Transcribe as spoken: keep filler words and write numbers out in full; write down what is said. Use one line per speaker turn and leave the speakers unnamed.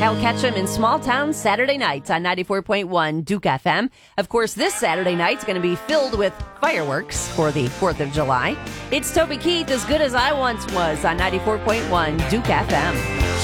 Kyle Ketchum in Small Town Saturday nights on ninety-four point one Duke F M. Of course, this Saturday night's going to be filled with fireworks for the fourth of July. It's Toby Keith, As Good As I Once Was on ninety-four point one Duke F M.